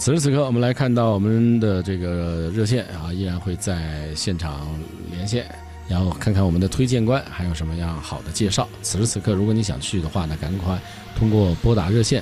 此时此刻，我们来看到我们的这个热线啊，依然会在现场连线，然后看看我们的推荐官还有什么样好的介绍。此时此刻，如果你想去的话呢，赶快通过拨打热线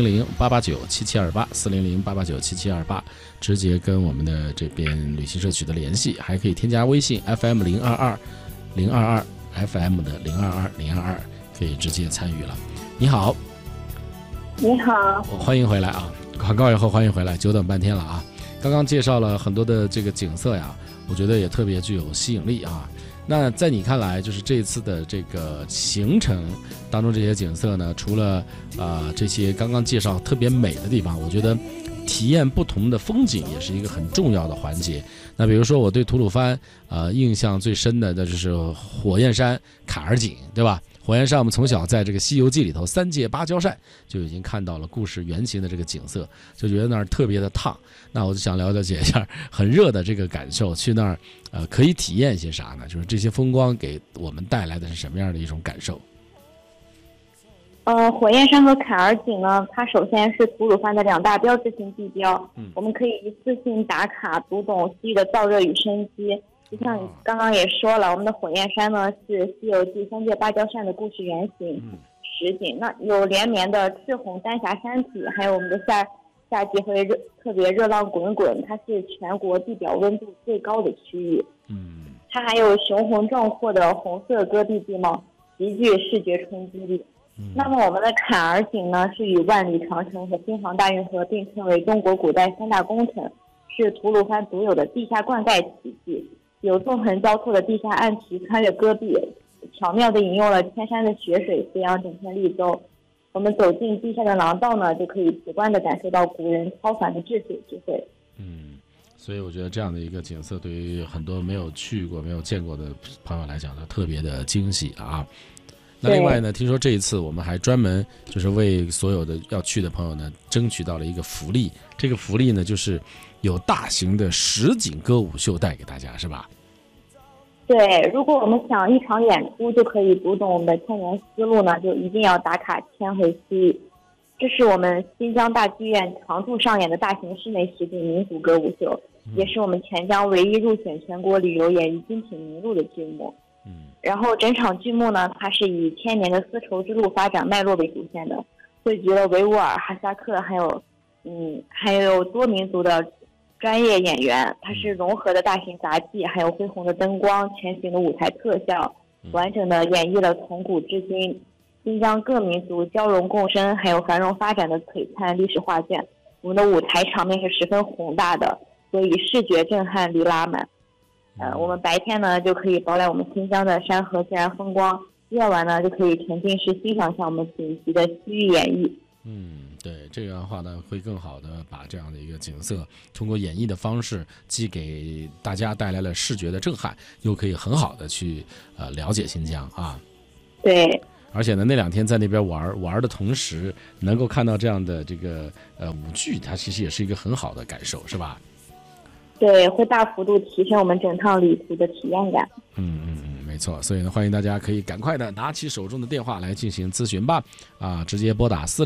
400-889-7728，400-889-7728，直接跟我们的这边旅行社取得联系，还可以添加微信 FM022 FM 的022022，可以直接参与了。你好， 你好， 欢迎回来啊！广告以后欢迎回来，久等半天了啊！刚刚介绍了很多的这个景色呀，我觉得也特别具有吸引力啊。那在你看来，就是这次的这个行程当中，这些景色呢，除了这些刚刚介绍特别美的地方，我觉得体验不同的风景也是一个很重要的环节。那比如说我对吐鲁番印象最深的那就是火焰山坎儿井，对吧？火焰山我们从小在这个《西游记》里头三借芭蕉扇就已经看到了故事原型的这个景色，就觉得那儿特别的烫。那我就想了解一下很热的这个感受，去那儿可以体验些啥呢？就是这些风光给我们带来的是什么样的一种感受？ 火焰山和坎儿井呢，它首先是吐鲁番的2大标志性地标，我们可以一次性打卡读懂西域的燥热与生机。就像你刚刚也说了，我们的火焰山呢是《西游记》三借芭蕉扇的故事原型实景，那有连绵的赤红丹霞山体，还有我们的夏季会特别热浪滚滚，它是全国地表温度最高的区域。它还有雄浑壮阔的红色戈壁地貌，极具视觉冲击力。那么我们的坎儿井呢，是与万里长城和京杭大运河并称为中国古代3大工程，是吐鲁番独有的地下灌溉体系，有纵横交错的地下暗渠穿越戈壁，巧妙地引用了天山的雪水滋养整片绿洲。我们走进地下的廊道呢，就可以直观地感受到古人超凡的治水智慧。 所以我觉得这样的一个景色，对于很多没有去过、没有见过的朋友来讲呢，特别的惊喜啊。那另外呢，听说这一次我们还专门就是为所有的要去的朋友呢，争取到了一个福利。这个福利呢，就是有大型的实景歌舞秀带给大家，是吧？ 对，如果我们想一场演出就可以读懂我们的千年思路呢，就一定要打卡千回西域。这是我们新疆大剧院常驻上演的大型室内实景民族歌舞秀，也是我们全疆唯一入选全国旅游演艺精品名录的剧目。然后整场剧目呢，它是以1000年的丝绸之路发展脉络为主线的，汇聚了维吾尔、哈萨克还有多民族的专业演员，它是融合的大型杂技，还有恢宏的灯光、全景的舞台特效，完整的演绎了从古至今新疆各民族交融共生还有繁荣发展的璀璨历史画卷。我们的舞台场面是十分宏大的，所以视觉震撼力拉满。我们白天呢就可以饱览我们新疆的山河自然风光，夜晚呢就可以沉浸式欣赏像我们顶级的西域演绎。 对，这样的话呢，会更好的把这样的一个景色通过演绎的方式，既给大家带来了视觉的震撼，又可以很好的去了解新疆啊。 对， 而且呢，那2天在那边玩的同时，能够看到这样的这个舞剧，它其实也是一个很好的感受，是吧？ 对，会大幅度提升我们整趟旅途的体验感。 没错。所以呢，欢迎大家可以赶快的拿起手中的电话来进行咨询吧。直接拨打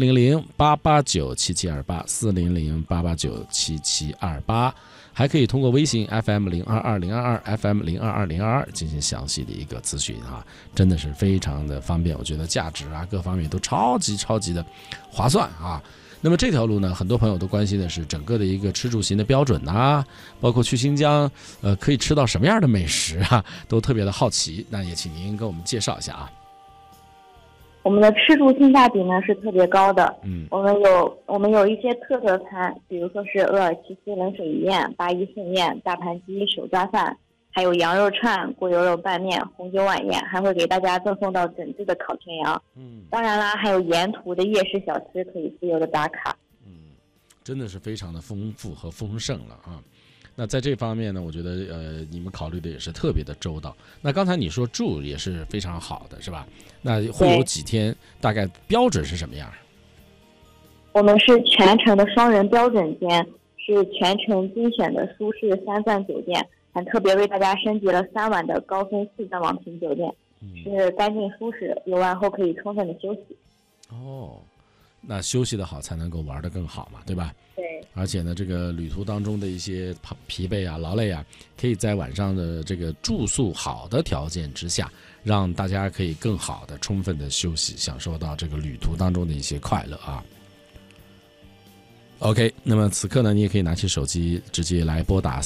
400-889-7728，400-889-7728，还可以通过微信 FM02202 FM02202进行详细的一个咨询啊，真的是非常的方便，我觉得价值各方面都超级的划算啊。那么这条路呢，很多朋友都关心的是整个的一个吃住行的标准包括去新疆可以吃到什么样的美食都特别的好奇。那也请您跟我们介绍一下啊。 我们的吃住性价比呢是特别高的。我们有一些特色餐，比如说是鄂尔齐斯冷水鱼宴、八一盛宴、大盘鸡、手抓饭，还有羊肉串、锅油肉拌面、红酒晚宴，还会给大家赠送到整只的烤全羊。当然啦，还有沿途的夜市小吃可以自由的打卡。 真的是非常的丰富和丰盛了啊。那在这方面呢，我觉得你们考虑的也是特别的周到。那刚才你说住也是非常好的，是吧？那会有几天，大概标准是什么样？ 我们是全程的双人标准间，是全程精选的舒适3钻酒店，还特别为大家升级了3晚的高分4钻网评酒店，是干净舒适，游玩后可以充分的休息。 那休息的好才能够玩得更好嘛，对吧？ 对。 而且呢，这个旅途当中的一些疲惫啊、劳累啊，可以在晚上的这个住宿好的条件之下，让大家可以更好的、充分的休息，享受到这个旅途当中的一些快乐啊。OK， 那么此刻呢，你也可以拿起手机直接来拨打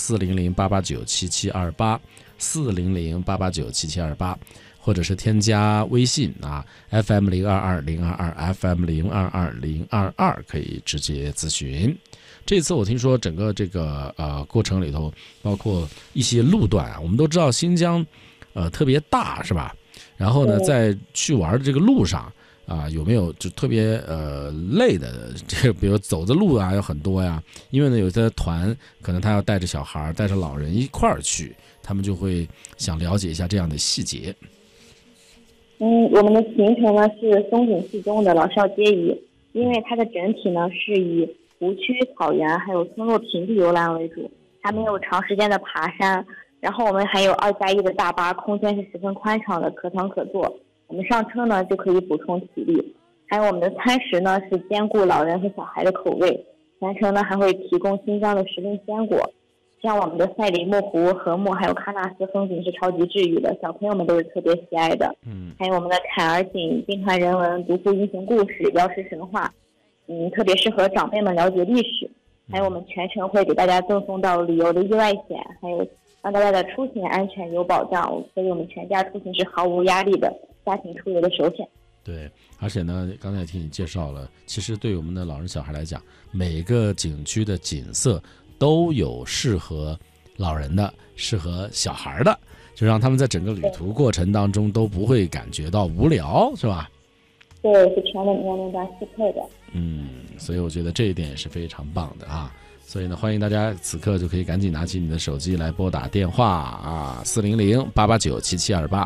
400-889-7728，400-889-7728，或者是添加微信啊 FM022-022 FM022-022，可以直接咨询。这次我听说整个这个过程里头，包括一些路段啊，我们都知道新疆特别大是吧？然后呢，在去玩的这个路上啊，有没有就特别累的这个，比如走的路啊有很多呀，因为呢有些团可能他要带着小孩带着老人一块儿去，他们就会想了解一下这样的细节。 我们的行程呢是风景适中的老少皆宜，因为它的整体呢是以湖区、草原还有村落平地游览为主，它没有长时间的爬山。然后我们还有2+1的大巴，空间是十分宽敞的，可躺可坐。我们上车呢就可以补充体力。还有我们的餐食呢是兼顾老人和小孩的口味，全程呢还会提供新疆的时令鲜果。像我们的赛里木湖、禾木还有喀纳斯风景是超级治愈的，小朋友们都是特别喜爱的。还有我们的坎儿井、兵团人文、独库英雄故事、瑶池神话，特别适合长辈们了解历史。还有我们全程会给大家赠送到旅游的意外险，还有让大家的出行安全有保障，所以我们全家出行是毫无压力的家庭出游的首选。 对，而且呢，刚才听你介绍了，其实对我们的老人小孩来讲，每个景区的景色都有适合老人的、适合小孩的，就让他们在整个旅途过程当中都不会感觉到无聊，是吧？ 对，是全的年龄段适配的。 所以我觉得这一点也是非常棒的啊。所以呢，欢迎大家此刻就可以赶紧拿起你的手机来拨打电话啊，400-889-7728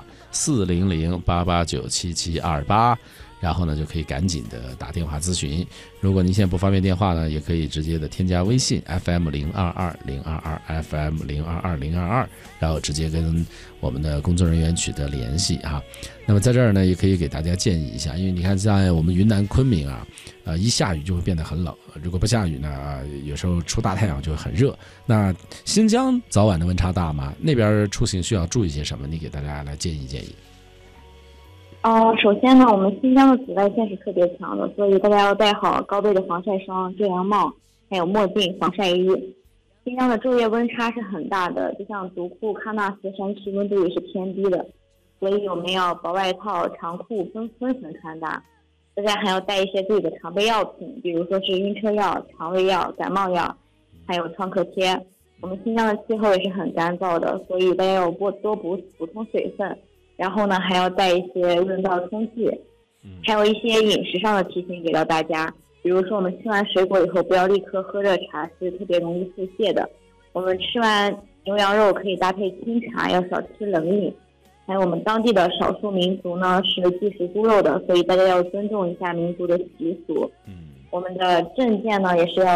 400-889-7728，然后呢就可以赶紧的打电话咨询。如果您现在不方便电话呢，也可以直接的添加微信 FM022-022 FM022-022，然后直接跟我们的工作人员取得联系啊。那么在这儿呢，也可以给大家建议一下，因为你看在我们云南昆明啊，一下雨就会变得很冷，如果不下雨呢，有时候出大太阳就会很热。那新疆早晚的温差大吗？那边出行需要注意些什么？你给大家来建议建议。 首先呢，我们新疆的紫外线是特别强的，所以大家要戴好高倍的防晒霜、遮阳帽，还有墨镜、防晒衣。新疆的昼夜温差是很大的，就像独库、喀纳斯山区温度也是偏低的，所以我们要薄外套、长裤分层穿搭。大家还要带一些自己的常备药品，比如说是晕车药、肠胃药、感冒药，还有创可贴。我们新疆的气候也是很干燥的，所以大家要多补充水分。然后呢，还要带一些润燥冲剂，还有一些饮食上的提醒给到大家，比如说我们吃完水果以后不要立刻喝热茶，是特别容易腹泻的。我们吃完牛羊肉可以搭配清茶，要少吃冷饮。还有我们当地的少数民族呢是忌食猪肉的，所以大家要尊重一下民族的习俗。我们的证件呢也是要